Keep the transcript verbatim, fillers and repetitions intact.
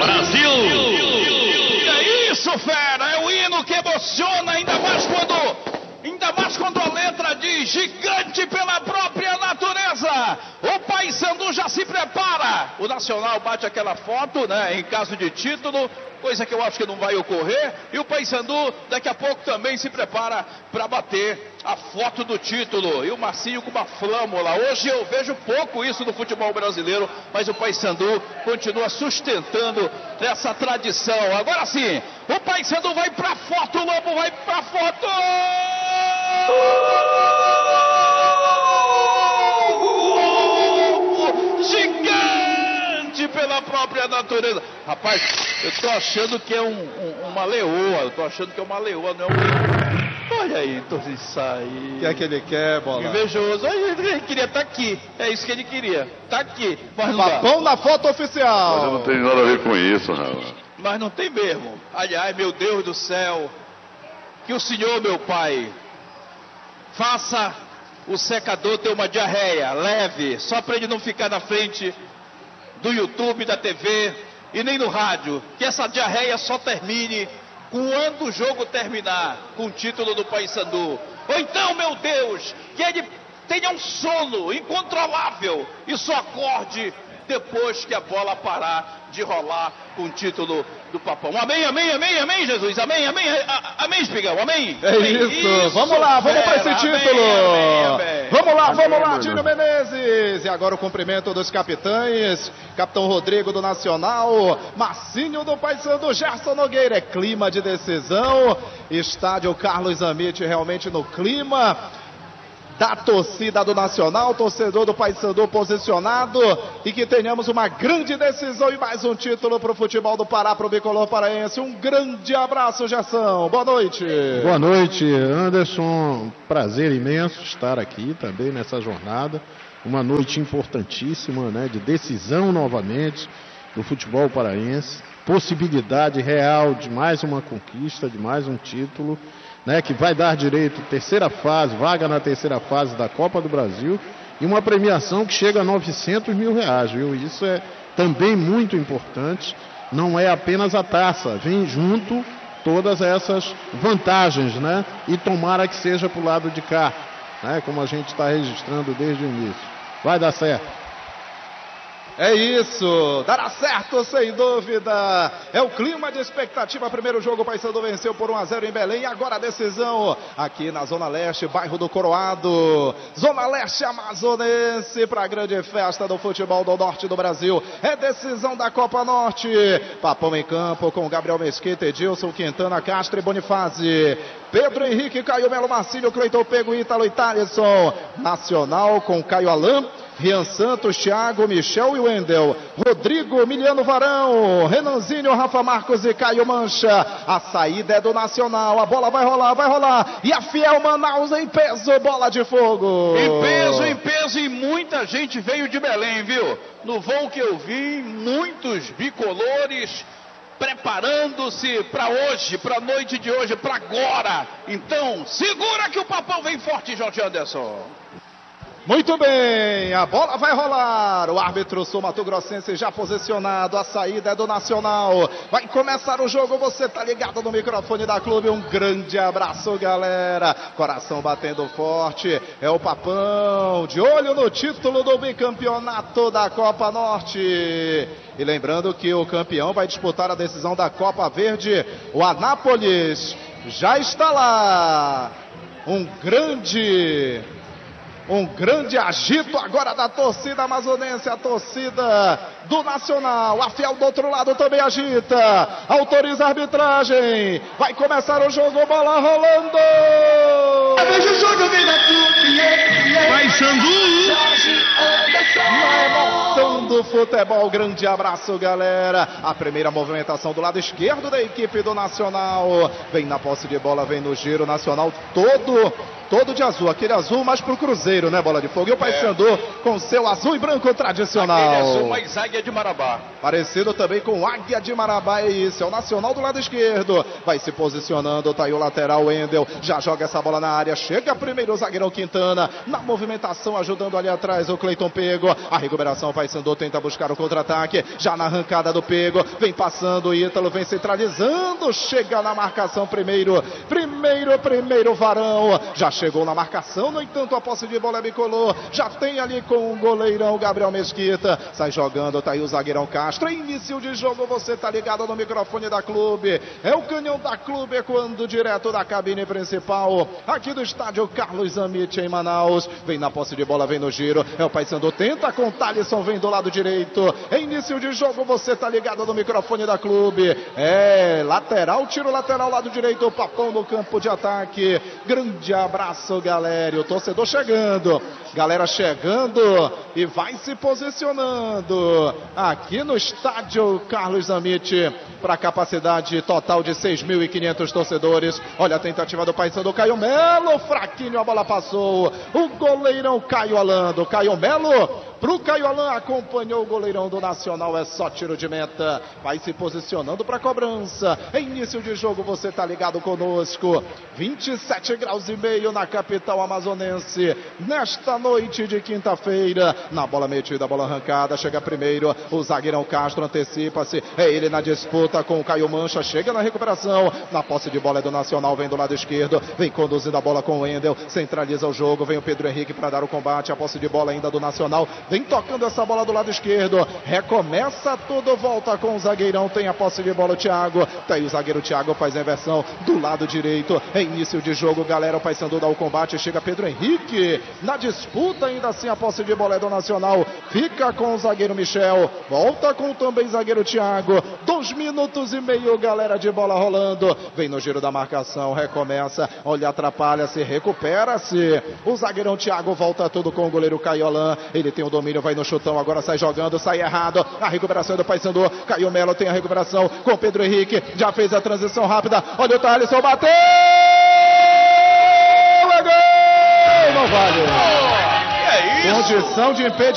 Brasil! É isso, fera! É o hino que emociona, ainda mais quando... Ainda mais quando a letra diz gigante pela própria natureza. O Paysandu já se prepara. O Nacional bate aquela foto, né, em caso de título, coisa que eu acho que não vai ocorrer. E o Paysandu daqui a pouco também se prepara para bater a foto do título. E o Marcinho com uma flâmula. Hoje eu vejo pouco isso no futebol brasileiro, mas o Paysandu continua sustentando essa tradição. Agora sim, o Paysandu vai pra foto, o Lobo vai pra foto! Gigante pela própria natureza. Rapaz, eu tô achando que é um, um, uma leoa. Eu tô achando que é uma leoa, não é um leão. Olha aí, tô isso aí. O que é que ele quer, Bola? Invejoso. Ele queria estar tá aqui. É isso que ele queria. Tá aqui. Mas Papão na foto oficial. Mas não tem nada a ver com isso, rapaz. Mas não tem mesmo. Aliás, meu Deus do céu. Que o Senhor, meu Pai, faça o secador ter uma diarreia leve, só para ele não ficar na frente do YouTube, da T V e nem no rádio. Que essa diarreia só termine quando o jogo terminar com o título do Paysandu. Ou então, meu Deus, que ele tenha um sono incontrolável e só acorde depois que a bola parar de rolar com o título do Papão. Amém, amém, amém, amém, Jesus. Amém, amém, amém, Espigão, amém. É amém. isso. isso, vamos lá, vamos para esse amém, título. Amém, amém. Vamos lá, Amém, vamos lá, amém. Tino Menezes. E agora o cumprimento dos capitães. Capitão Rodrigo do Nacional, Marcinho do Paysandu, Gerson Nogueira. É clima de decisão. Estádio Carlos Amit realmente no clima da torcida do Nacional, torcedor do Paysandu posicionado, e que tenhamos uma grande decisão e mais um título para o futebol do Pará, para o bicolor paraense. Um grande abraço, Gerson. Boa noite. Boa noite, Anderson. Prazer imenso estar aqui também nessa jornada. Uma noite importantíssima, né, de decisão novamente do futebol paraense. Possibilidade real de mais uma conquista, de mais um título, né, que vai dar direito à terceira fase, vaga na terceira fase da Copa do Brasil, e uma premiação que chega a novecentos mil reais, viu? Isso é também muito importante. Não é apenas a taça, vem junto todas essas vantagens, né? E tomara que seja para o lado de cá, né? Como a gente está registrando desde o início. Vai dar certo. É isso, dará certo sem dúvida. É o clima de expectativa. Primeiro jogo, o Paysandu venceu por um a zero em Belém. E agora a decisão aqui na Zona Leste, bairro do Coroado, Zona Leste amazonense, para a grande festa do futebol do norte do Brasil. É decisão da Copa Norte. Papão em campo com Gabriel Mesquita, Edilson, Quintana, Castro e Bonifácio. Pedro Henrique, Caio Melo, Marcílio, Cleiton Pego, Ítalo e Thaleson. Nacional com Caio Alain, Rian Santos, Thiago, Michel e Wendel. Rodrigo, Miliano Varão, Renanzinho, Rafa Marcos e Caio Mancha. A saída é do Nacional. A bola vai rolar, vai rolar. E a Fiel Manaus em peso, bola de fogo. Em peso, em peso, e muita gente veio de Belém, viu? No voo que eu vi, muitos bicolores preparando-se para hoje, para a noite de hoje, para agora. Então, segura que o Papão vem forte, Jorge Anderson. Muito bem, a bola vai rolar. O árbitro sul-mato-grossense já posicionado. A saída é do Nacional. Vai começar o jogo. Você tá ligado no microfone da Clube. Um grande abraço, galera. Coração batendo forte. É o Papão de olho no título do bicampeonato da Copa Norte. E lembrando que o campeão vai disputar a decisão da Copa Verde. O Anápolis já está lá. Um grande... Um grande agito agora da torcida amazonense, a torcida do Nacional. A Fiel do outro lado também agita. Autoriza a arbitragem. Vai começar o jogo, bola rolando. Veja o jogo, vem da Clube. Paysandu. Na emoção do futebol, grande abraço, galera. A primeira movimentação do lado esquerdo da equipe do Nacional. Vem na posse de bola, vem no giro. Nacional todo todo de azul, aquele azul mais pro Cruzeiro, né, Bola de Fogo? E o Paysandu é. com seu azul e branco tradicional. Aquele azul mais Águia de Marabá. Parecido também com Águia de Marabá, é isso, é o Nacional do lado esquerdo. Vai se posicionando, tá aí o lateral, Wendel, já joga essa bola na área, chega primeiro o zagueirão Quintana, na movimentação, ajudando ali atrás o Cleiton Pego. A recuperação, o Paysandu tenta buscar o contra-ataque, já na arrancada do Pego, vem passando o Ítalo, vem centralizando, chega na marcação primeiro, primeiro, primeiro Varão, já chegou na marcação, no entanto a posse de bola é bicolor, já tem ali com o goleirão Gabriel Mesquita, sai jogando, tá aí o zagueirão Castro, início de jogo, você tá ligado no microfone da Clube, é o canhão da Clube ecoando direto da cabine principal, aqui do estádio Carlos Zammit em Manaus, vem na posse de bola, vem no giro, é o Paysandu, tenta com o Thalisson, vem do lado direito, é início de jogo, você tá ligado no microfone da Clube, é lateral, tiro lateral, lado direito, o Papão no campo de ataque, grande abraço, galera, o torcedor chegando, galera chegando e vai se posicionando aqui no estádio Carlos Zammit para capacidade total de seis mil e quinhentos torcedores. Olha a tentativa do Paysandu, Caio Melo, fraquinho, a bola passou, o goleirão Caio Alando, Caio Melo pro Caio Alan, acompanhou o goleirão do Nacional, é só tiro de meta, vai se posicionando para cobrança, é início de jogo, você tá ligado conosco, vinte e sete graus e meio na capital amazonense, nesta noite de quinta-feira, na bola metida, bola arrancada, chega primeiro, o zagueirão Castro antecipa-se, é ele na disputa com o Caio Mancha, chega na recuperação, na posse de bola é do Nacional, vem do lado esquerdo, vem conduzindo a bola com o Wendel, centraliza o jogo, vem o Pedro Henrique para dar o combate, a posse de bola ainda do Nacional, vem tocando essa bola do lado esquerdo, recomeça tudo, volta com o zagueirão, tem a posse de bola o Thiago, tá aí o zagueiro Thiago, faz a inversão do lado direito, é início de jogo, galera, o Paysandu dá o combate, chega Pedro Henrique, na disputa ainda assim a posse de bola é do Nacional, fica com o zagueiro Michel, volta com também zagueiro Thiago, dois minutos e meio, galera, de bola rolando, vem no giro da marcação, recomeça, olha, atrapalha-se, recupera-se, o zagueirão Thiago volta tudo com o goleiro Caio Alan, ele tem o domínio, vai no chutão, agora sai jogando, sai errado, a recuperação do Paysandu, Caio Melo tem a recuperação com Pedro Henrique, já fez a transição rápida, olha o Thalisson, bateu, é gol, não vale, é isso, condição de impedimento.